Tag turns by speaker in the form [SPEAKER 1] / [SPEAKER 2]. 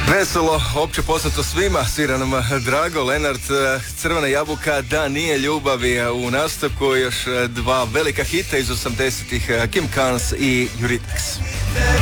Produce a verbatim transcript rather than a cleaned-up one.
[SPEAKER 1] Veselo, opće poznato svima, svira nam Drago, Lenart, Crvena jabuka, da nije ljubavi. U nastavku još dva velika hita iz osamdesetih, Kim Carnes i Eurythmics.